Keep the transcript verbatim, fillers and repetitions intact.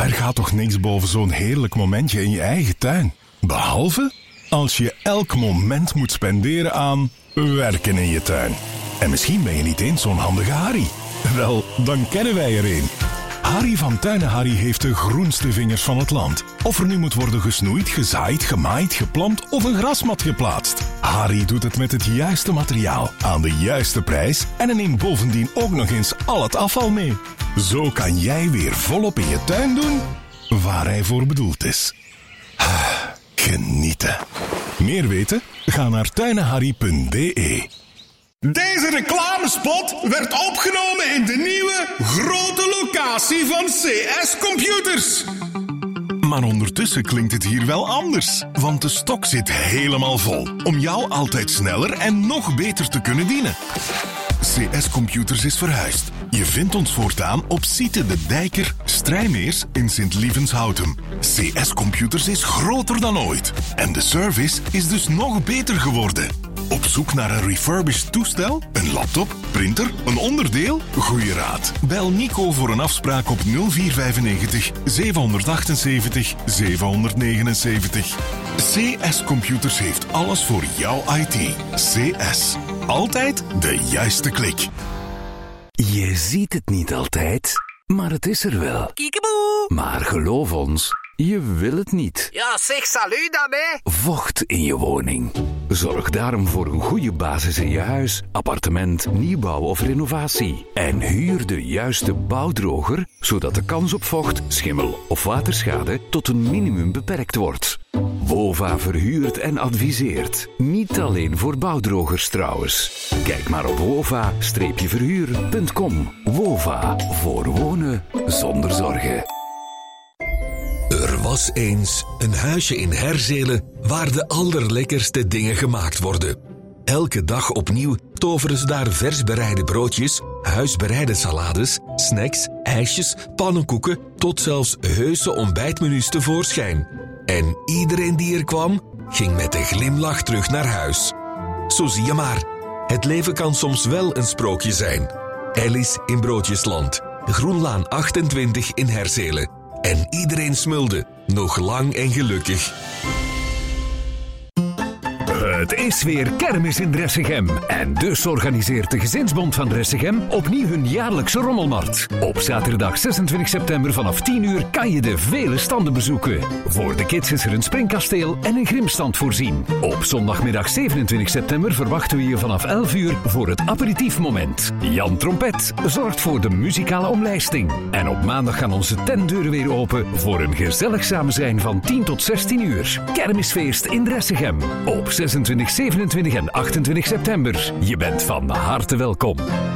Er gaat toch niks boven zo'n heerlijk momentje in je eigen tuin. Behalve als je elk moment moet spenderen aan werken in je tuin. En misschien ben je niet eens zo'n handige Harry. Wel, dan kennen wij er een. Harry van Tuinen Harry heeft de groenste vingers van het land. Of er nu moet worden gesnoeid, gezaaid, gemaaid, geplant of een grasmat geplaatst. Harry doet het met het juiste materiaal, aan de juiste prijs en hij neemt bovendien ook nog eens al het afval mee. Zo kan jij weer volop in je tuin doen waar hij voor bedoeld is. Genieten. Meer weten? Ga naar tuinenharry punt b e. Deze reclamespot werd opgenomen in de nieuwe grote locatie van C S Computers. Maar ondertussen klinkt het hier wel anders, want de stok zit helemaal vol om jou altijd sneller en nog beter te kunnen dienen. C S Computers is verhuisd. Je vindt ons voortaan op Site de Dijker, Strijmeers in Sint-Lievenshouten. C S Computers is groter dan ooit en de service is dus nog beter geworden. Op zoek naar een refurbished toestel, een laptop, printer, een onderdeel? Goeie raad. Bel Nico voor een afspraak op nul vier vijfennegentig zevenhonderdachtenzeventig zevenhonderdnegenenzeventig. C S Computers heeft alles voor jouw I T. C S. Altijd de juiste klik. Je ziet het niet altijd, maar het is er wel. Kiekeboe! Maar geloof ons, je wil het niet. Ja, zeg salut dan, hè. Vocht in je woning. Zorg daarom voor een goede basis in je huis, appartement, nieuwbouw of renovatie. En huur de juiste bouwdroger, zodat de kans op vocht, schimmel of waterschade tot een minimum beperkt wordt. WOVA verhuurt en adviseert. Niet alleen voor bouwdrogers trouwens. Kijk maar op wova verhuur punt com. WOVA, voor wonen zonder zorgen. Er was eens een huisje in Herzelen waar de allerlekkerste dingen gemaakt worden. Elke dag opnieuw toveren ze daar vers bereide broodjes, huisbereide salades, snacks, ijsjes, pannenkoeken tot zelfs heuse ontbijtmenu's tevoorschijn. En iedereen die er kwam, ging met een glimlach terug naar huis. Zo zie je maar, het leven kan soms wel een sprookje zijn. Alice in Broodjesland, Groenlaan achtentwintig in Herzelen. En iedereen smulde, nog lang en gelukkig. Het is weer kermis in Dressigem. En dus organiseert de Gezinsbond van Dressigem opnieuw hun jaarlijkse rommelmarkt. Op zaterdag zesentwintig september vanaf tien uur kan je de vele standen bezoeken. Voor de kids is er een springkasteel en een grimstand voorzien. Op zondagmiddag zevenentwintig september verwachten we je vanaf elf uur voor het aperitiefmoment. Jan Trompet zorgt voor de muzikale omlijsting. En op maandag gaan onze tentdeuren weer open voor een gezellig samenzijn van tien tot zestien uur. Kermisfeest in Dressigem. Op zesentwintig, zevenentwintig en achtentwintig september. Je bent van harte welkom.